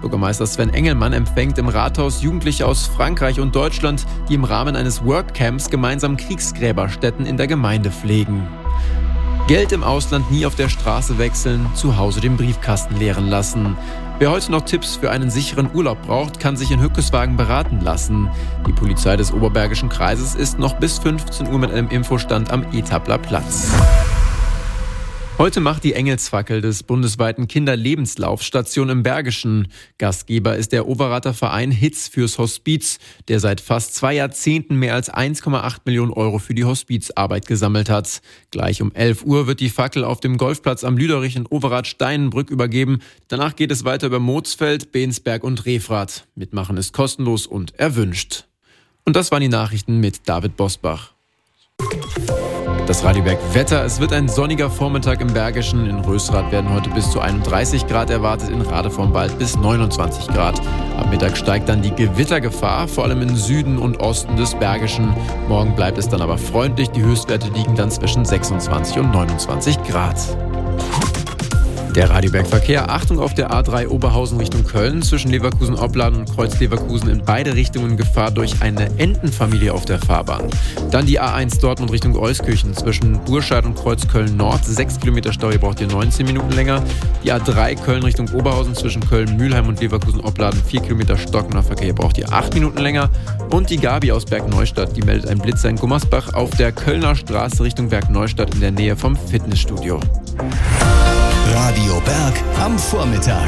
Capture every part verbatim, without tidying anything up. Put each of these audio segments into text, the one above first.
Bürgermeister Sven Engelmann empfängt im Rathaus Jugendliche aus Frankreich und Deutschland, die im Rahmen eines Workcamps gemeinsam Kriegsgräberstätten in der Gemeinde pflegen. Geld im Ausland nie auf der Straße wechseln, zu Hause den Briefkasten leeren lassen. Wer heute noch Tipps für einen sicheren Urlaub braucht, kann sich in Hückeswagen beraten lassen. Die Polizei des Oberbergischen Kreises ist noch bis fünfzehn Uhr mit einem Infostand am Etabler Platz. Heute macht die Engelsfackel des bundesweiten Kinderlebenslaufs Station im Bergischen. Gastgeber ist der Overater Verein Hitz fürs Hospiz, der seit fast zwei Jahrzehnten mehr als eins Komma acht Millionen Euro für die Hospizarbeit gesammelt hat. Gleich um elf Uhr wird die Fackel auf dem Golfplatz am Lüderich in Overath-Steinenbrück übergeben. Danach geht es weiter über Moosfeld, Bensberg und Refrath. Mitmachen ist kostenlos und erwünscht. Und das waren die Nachrichten mit David Bosbach. Das Radioberg Wetter. Es wird ein sonniger Vormittag im Bergischen. In Rösrath werden heute bis zu einunddreißig Grad erwartet, in Rade vom Wald bis neunundzwanzig Grad. Am Mittag steigt dann die Gewittergefahr, vor allem im Süden und Osten des Bergischen. Morgen bleibt es dann aber freundlich. Die Höchstwerte liegen dann zwischen sechsundzwanzig und neunundzwanzig Grad. Der Radioberg-Verkehr. Achtung auf der A drei Oberhausen Richtung Köln. Zwischen Leverkusen-Opladen und Kreuz-Leverkusen in beide Richtungen Gefahr durch eine Entenfamilie auf der Fahrbahn. Dann die A eins Dortmund Richtung Euskirchen. Zwischen Burscheid und Kreuz-Köln-Nord. sechs Kilometer Stau, ihr braucht ihr neunzehn Minuten länger. Die A drei Köln Richtung Oberhausen. Zwischen Köln-Mühlheim und Leverkusen-Opladen. vier Kilometer stockender Verkehr, ihr braucht ihr acht Minuten länger. Und die Gabi aus Bergneustadt. Die meldet einen Blitzer in Gummersbach auf der Kölner Straße Richtung Bergneustadt in der Nähe vom Fitnessstudio. Radio Berg am Vormittag.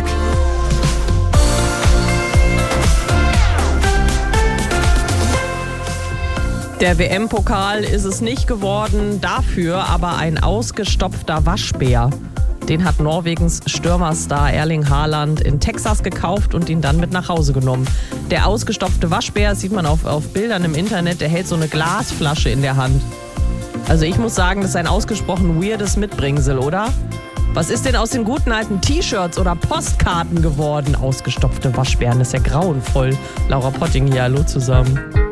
Der W M-Pokal ist es nicht geworden, dafür aber ein ausgestopfter Waschbär. Den hat Norwegens Stürmerstar Erling Haaland in Texas gekauft und ihn dann mit nach Hause genommen. Der ausgestopfte Waschbär, sieht man auf, auf Bildern im Internet, der hält so eine Glasflasche in der Hand. Also ich muss sagen, das ist ein ausgesprochen weirdes Mitbringsel, oder? Was ist denn aus den guten alten T-Shirts oder Postkarten geworden? Ausgestopfte Waschbären, das ist ja grauenvoll. Laura Potting hier, hallo zusammen.